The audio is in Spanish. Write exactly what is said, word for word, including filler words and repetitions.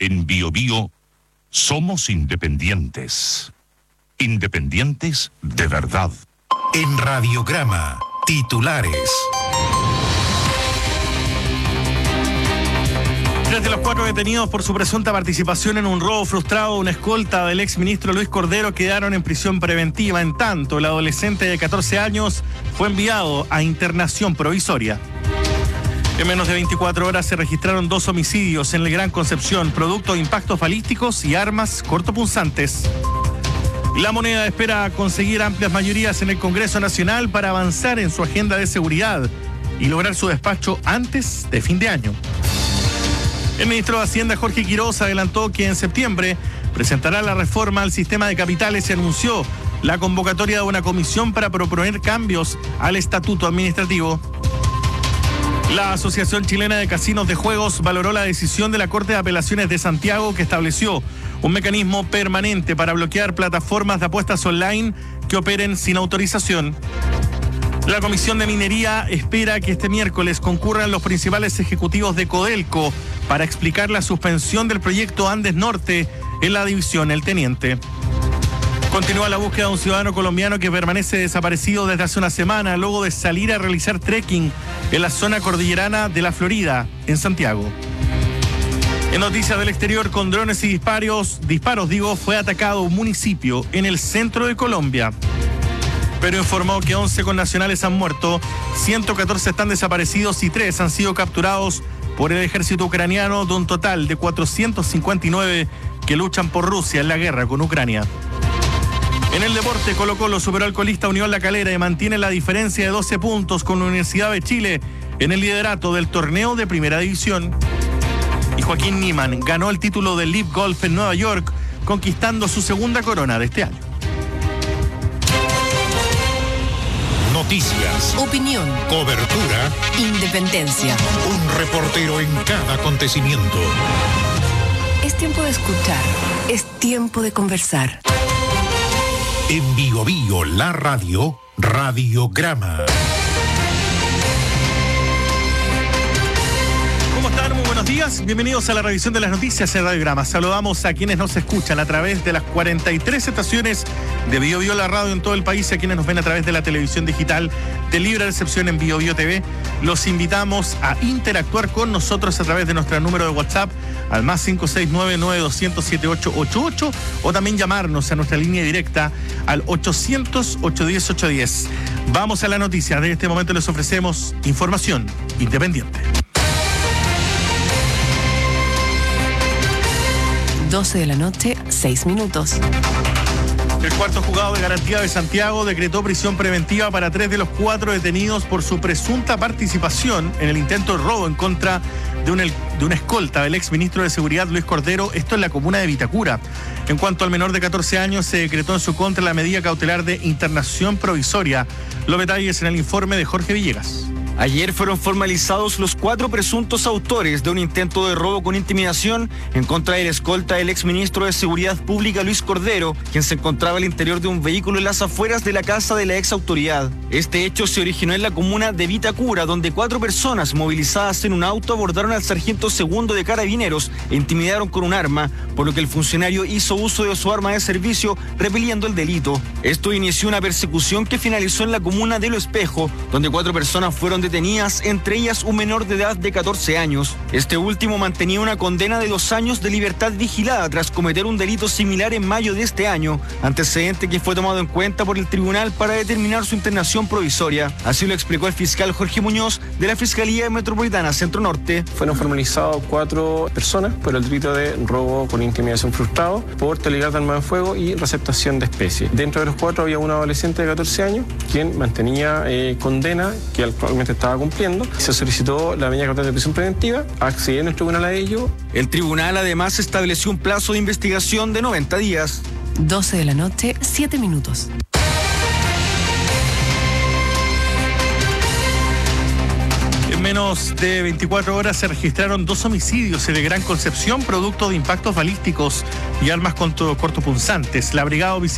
En BioBio somos independientes. Independientes de verdad. En Radiograma, titulares. Tres de los cuatro detenidos por su presunta participación en un robo frustrado, una escolta del exministro Luis Cordero, quedaron en prisión preventiva. En tanto, el adolescente de catorce años fue enviado a internación provisoria. En menos de veinticuatro horas se registraron dos homicidios en el Gran Concepción, producto de impactos balísticos y armas cortopunzantes. La Moneda espera conseguir amplias mayorías en el Congreso Nacional para avanzar en su agenda de seguridad y lograr su despacho antes de fin de año. El ministro de Hacienda, Jorge Quiroz, adelantó que en septiembre presentará la reforma al sistema de capitales y anunció la convocatoria de una comisión para proponer cambios al estatuto administrativo. La Asociación Chilena de Casinos de Juegos valoró la decisión de la Corte de Apelaciones de Santiago, que estableció un mecanismo permanente para bloquear plataformas de apuestas online que operen sin autorización. La Comisión de Minería espera que este miércoles concurran los principales ejecutivos de Codelco para explicar la suspensión del proyecto Andes Norte en la división El Teniente. Continúa la búsqueda de un ciudadano colombiano que permanece desaparecido desde hace una semana luego de salir a realizar trekking en la zona cordillerana de la Florida, en Santiago. En noticias del exterior, con drones y disparos, disparos digo, fue atacado un municipio en el centro de Colombia. Pero informó que once connacionales han muerto, ciento catorce están desaparecidos y tres han sido capturados por el ejército ucraniano, de un total de cuatrocientos cincuenta y nueve que luchan por Rusia en la guerra con Ucrania. En el deporte, Colo-Colo superó al colista Unión La Calera y mantiene la diferencia de doce puntos con la Universidad de Chile en el liderato del torneo de Primera División. Y Joaquín Niemann ganó el título del Live Golf en Nueva York, conquistando su segunda corona de este año. Noticias, opinión, cobertura, independencia. Un reportero en cada acontecimiento. Es tiempo de escuchar, es tiempo de conversar. En BioBio, la radio, Radiograma. ¿Cómo están? Muy buenos días. Bienvenidos a la revisión de las noticias en Radiograma. Saludamos a quienes nos escuchan a través de las cuarenta y tres estaciones de BioBio la radio en todo el país y a quienes nos ven a través de la televisión digital de libre recepción en BioBio T V. Los invitamos a interactuar con nosotros a través de nuestro número de WhatsApp al más cinco seis nueve, nueve dos cero cero, siete ocho ocho ocho o también llamarnos a nuestra línea directa al ochocientos, ochocientos diez, ochocientos diez. Vamos a la noticia. De este momento les ofrecemos información independiente. doce de la noche, seis minutos. El cuarto juzgado de garantía de Santiago decretó prisión preventiva para tres de los cuatro detenidos por su presunta participación en el intento de robo en contra de una, de una escolta del exministro de Seguridad Luis Cordero, esto en la comuna de Vitacura. En cuanto al menor de catorce años, se decretó en su contra la medida cautelar de internación provisoria. Los detalles en el informe de Jorge Villegas. Ayer fueron formalizados los cuatro presuntos autores de un intento de robo con intimidación en contra del escolta del exministro de Seguridad Pública Luis Cordero, quien se encontraba al interior de un vehículo en las afueras de la casa de la ex autoridad. Este hecho se originó en la comuna de Vitacura, donde cuatro personas movilizadas en un auto abordaron al sargento segundo de Carabineros e intimidaron con un arma, por lo que el funcionario hizo uso de su arma de servicio, repeliendo el delito. Esto inició una persecución que finalizó en la comuna de Lo Espejo, donde cuatro personas fueron detenidas, entre ellas un menor de edad de catorce años. Este último mantenía una condena de dos años de libertad vigilada tras cometer un delito similar en mayo de este año, antecedente que fue tomado en cuenta por el tribunal para determinar su internación provisoria. Así lo explicó el fiscal Jorge Muñoz de la Fiscalía Metropolitana Centro Norte. Fueron formalizados cuatro personas por el delito de robo con intimidación frustrado, porte ilegal de arma de fuego y receptación de especie. Dentro de los cuatro había un adolescente de catorce años quien mantenía eh, condena que actualmente estaba cumpliendo. Se solicitó la medida cautelar de prisión preventiva, accediendo el tribunal a ello. El tribunal además estableció un plazo de investigación de noventa días. doce de la noche, siete minutos. En menos de veinticuatro horas se registraron dos homicidios en el Gran Concepción, producto de impactos balísticos y armas cortopunzantes. La brigada